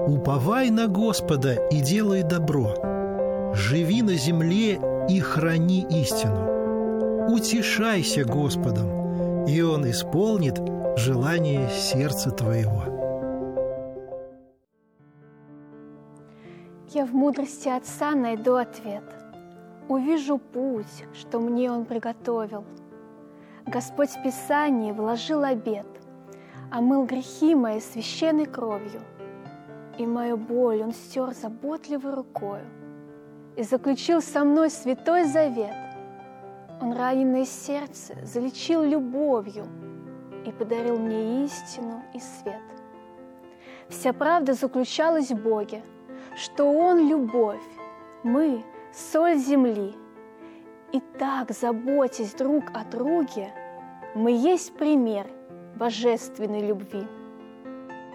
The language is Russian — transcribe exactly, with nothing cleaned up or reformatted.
Уповай на Господа и делай добро. Живи на земле и храни истину. Утешайся Господом, и Он исполнит желание сердца твоего. Я в мудрости Отца найду ответ. Увижу путь, что мне Он приготовил. Господь в Писании вложил обет, омыл грехи мои священной кровью, и мою боль Он стер заботливой рукою и заключил со мной святой завет. Он раненое сердце залечил любовью и подарил мне истину и свет. Вся правда заключалась в Боге, что Он — любовь, мы — соль земли. И так, заботясь друг о друге, мы есть пример божественной любви.